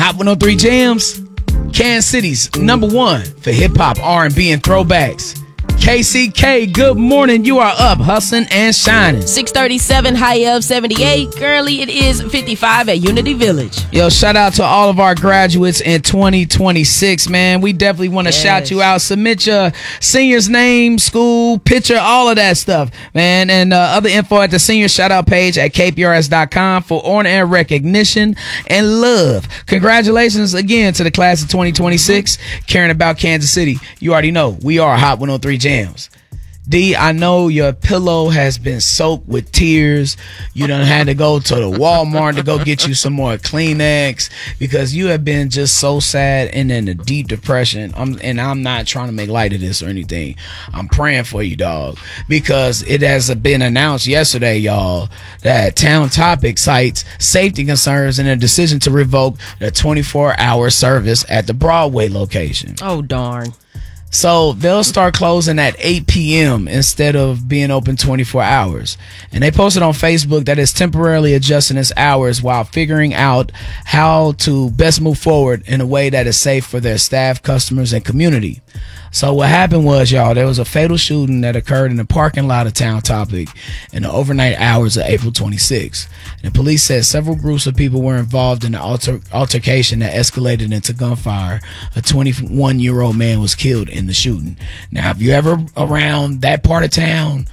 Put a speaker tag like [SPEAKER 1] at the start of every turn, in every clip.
[SPEAKER 1] Hot 103 Jams, Kansas City's #1 for hip-hop, R&B, and throwbacks. KCK, good morning. You are up, hustling and shining.
[SPEAKER 2] 637, high of 78. Currently, it is 55 at Unity Village.
[SPEAKER 1] Yo, shout out to all of our graduates in 2026, man. We definitely want to shout you out. Submit your senior's name, school, picture, all of that stuff, man. And other info at the senior shout out page at kprs.com for on-air recognition and love. Congratulations again to the class of 2026. Caring about Kansas City. You already know we are Hot 103 Jams. D, I know your pillow has been soaked with tears. You done had to go to the Walmart to go get you some more Kleenex because you have been just so sad and in a deep depression. I'm not trying to make light of this or anything. I'm praying for you, dog, because it has been announced yesterday, y'all, that Town Topic cites safety concerns in a decision to revoke the 24-hour service at the Broadway location.
[SPEAKER 2] Oh, darn.
[SPEAKER 1] So they'll start closing at 8 p.m. instead of being open 24 hours. And they posted on Facebook that it's temporarily adjusting its hours while figuring out how to best move forward in a way that is safe for their staff, customers, and community. So what happened was, y'all, there was a fatal shooting that occurred in the parking lot of Town Topic in the overnight hours of April 26th. And the police said several groups of people were involved in the altercation that escalated into gunfire. A 21-year-old man was killed in the shooting. Now, if you're ever around that part of town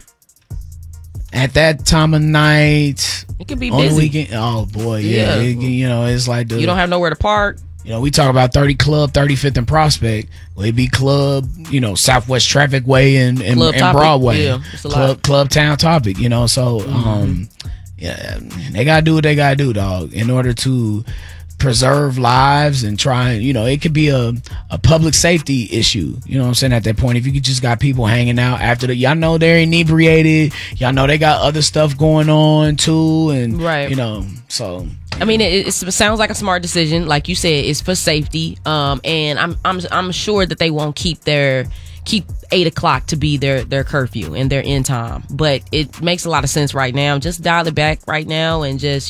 [SPEAKER 1] at that time of night,
[SPEAKER 2] it can be
[SPEAKER 1] on
[SPEAKER 2] busy.
[SPEAKER 1] The weekend, oh boy, yeah. It's like
[SPEAKER 2] you don't have nowhere to park.
[SPEAKER 1] We talk about 30 Club, 35th and Prospect. Well, it'd be Club, Southwest Traffic Way and Broadway.
[SPEAKER 2] Yeah, it's a lot.
[SPEAKER 1] Club Town Topic, so, they gotta do what they gotta do, dog, in order to preserve lives and try, it could be a public safety issue, you know what I'm saying, at that point. If you just got people hanging out after y'all know they're inebriated, y'all know they got other stuff going on too, and
[SPEAKER 2] right,
[SPEAKER 1] so
[SPEAKER 2] I mean, it sounds like a smart decision. Like you said, it's for safety. And I'm sure that they won't keep 8 o'clock to be their curfew and their end time. But it makes a lot of sense right now. Just dial it back right now and just,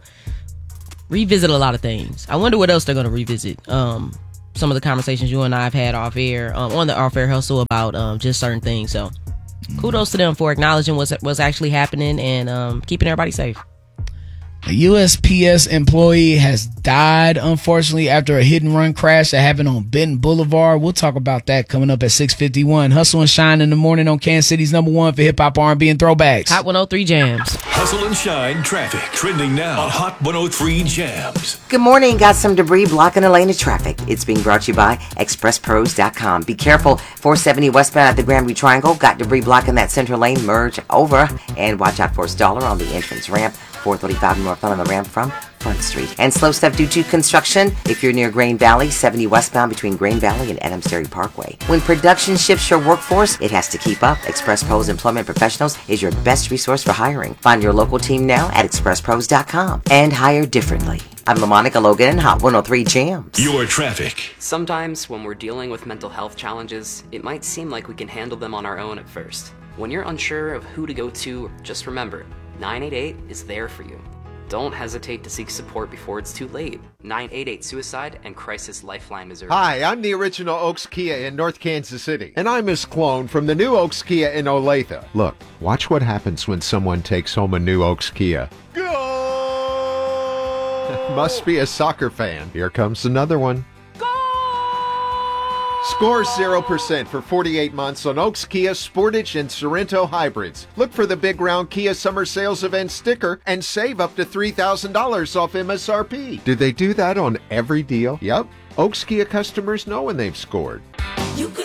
[SPEAKER 2] revisit a lot of things. I wonder what else they're going to revisit. Some of the conversations you and I have had off air, on the off air hustle about just certain things. So kudos to them for acknowledging what's actually happening and keeping everybody safe.
[SPEAKER 1] A USPS employee has died, unfortunately, after a hit-and-run crash that happened on Benton Boulevard. We'll talk about that coming up at 6:51. Hustle and Shine in the morning on Kansas City's #1 for hip-hop, R&B, and throwbacks.
[SPEAKER 2] Hot 103 Jams.
[SPEAKER 3] Hustle and Shine traffic trending now on Hot 103 Jams.
[SPEAKER 4] Good morning. Got some debris blocking a lane of traffic. It's being brought to you by ExpressPros.com. Be careful. 470 westbound at the Grandview Triangle. Got debris blocking that center lane. Merge over. And watch out for a staller on the entrance ramp. 435 northbound on the ramp from Front Street. And slow stuff due to construction. If you're near Grain Valley, 70 westbound between Grain Valley and Adams Dairy Parkway. When production shifts your workforce, it has to keep up. Express Pros Employment Professionals is your best resource for hiring. Find your local team now at ExpressPros.com and hire differently. I'm LaMonica Logan in Hot 103 Jams.
[SPEAKER 3] Your traffic.
[SPEAKER 5] Sometimes when we're dealing with mental health challenges, it might seem like we can handle them on our own at first. When you're unsure of who to go to, just remember, 988 is there for you. Don't hesitate to seek support before it's too late. 988 Suicide and Crisis Lifeline Missouri.
[SPEAKER 6] Hi, I'm the original Oaks Kia in North Kansas City. And I'm Miss Clone from the new Oaks Kia in Olathe. Look, watch what happens when someone takes home a new Oaks Kia. Go! Must be a soccer fan. Here comes another one. Score 0% for 48 months on Oaks Kia Sportage and Sorento hybrids. Look for the big round Kia Summer Sales Event sticker and save up to $3,000 off MSRP. Do they do that on every deal? Yep. Oaks Kia customers know when they've scored.